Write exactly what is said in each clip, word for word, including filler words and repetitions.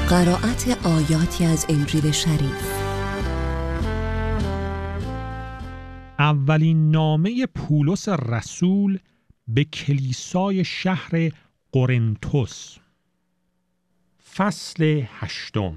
قرائت آیاتی از انجیل شریف. اولین نامه پولس رسول به کلیسای شهر قرنتس. فصل هشتم.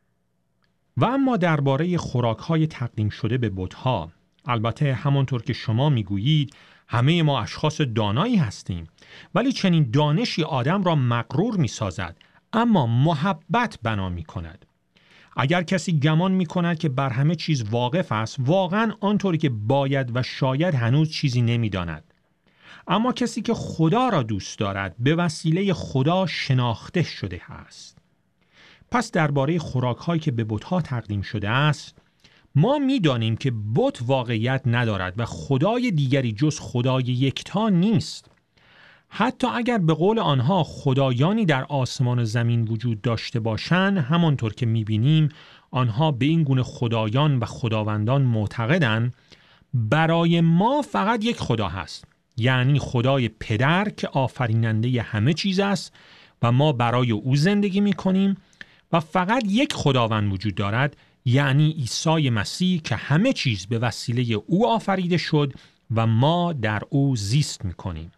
و اما درباره خوراک‌های تقدیم شده به بت‌ها، البته همانطور که شما میگویید همه ما اشخاص دانایی هستیم، ولی چنین دانشی آدم را مغرور می‌سازد، اما محبت بنا می‌کند. اگر کسی گمان می‌کند که بر همه چیز واقف است، واقعاً آنطوری که باید و شاید هنوز چیزی نمی‌داند. اما کسی که خدا را دوست دارد به وسیله خدا شناخته شده است. پس درباره خوراک‌هایی که به بت‌ها تقدیم شده است، ما می‌دانیم که بت واقعیت ندارد و خدای دیگری جز خدای یکتا نیست. حتی اگر به قول آنها خدایانی در آسمان و زمین وجود داشته باشند، همانطور که می‌بینیم آنها به این گونه خدایان و خداوندان معتقدند، برای ما فقط یک خدا هست، یعنی خدای پدر که آفریننده همه چیز است و ما برای او زندگی می‌کنیم، و فقط یک خداوند وجود دارد، یعنی عیسی مسیح که همه چیز به وسیله او آفریده شد و ما در او زیست می‌کنیم.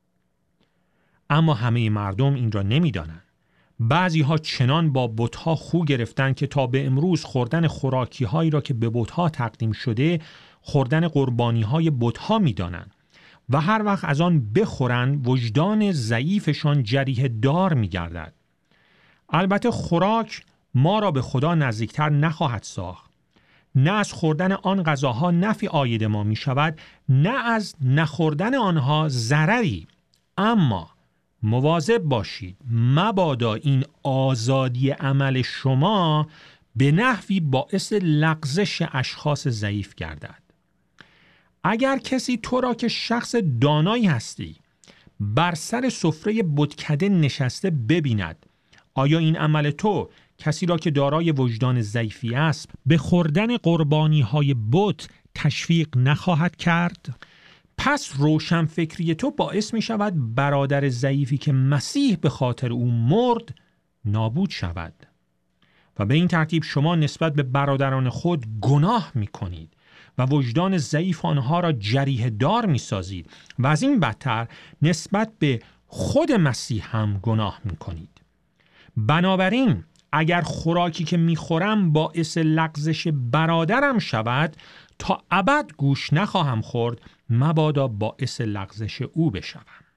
اما همه مردم این را نمی‌دانند. بعضی ها چنان با بت‌ها خو گرفتند که تا به امروز خوردن خوراکی هایی را که به بت‌ها تقدیم شده خوردن قربانی های بت‌ها می‌دانند و هر وقت از آن بخورند وجدان ضعیفشان جریحه دار می‌گردد. البته خوراک ما را به خدا نزدیکتر نخواهد ساخت. نه از خوردن آن غذاها نفعی عاید ما می شود، نه از نخوردن آنها ضرری. اما مواظب باشید مبادا این آزادی عمل شما به نحوی باعث لغزش اشخاص ضعیف گردد. اگر کسی تو را که شخص دانایی هستی بر سر سفره بتکده نشسته ببیند، آیا این عمل تو کسی را که دارای وجدان ضعیفی است به خوردن قربانی های بت تشویق نخواهد کرد؟ پس روشنفکری تو باعث می شود برادر ضعیفی که مسیح به خاطر او مرد نابود شود و به این ترتیب شما نسبت به برادران خود گناه می کنید و وجدان ضعیف آنها را جریحه دار می سازید و از این بدتر نسبت به خود مسیح هم گناه می کنید. بنابراین اگر خوراکی که میخورم باعث لغزش برادرم شود، تا ابد گوش نخواهم خورد، مبادا باعث لغزش او بشوم.